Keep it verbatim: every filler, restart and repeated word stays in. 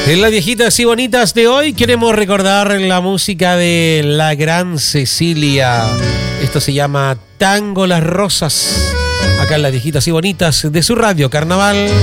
En las viejitas y bonitas de hoy queremos recordar la música de la gran Cecilia. Esto se llama Tango Las Rosas. Acá en las viejitas y bonitas de su radio Carnaval.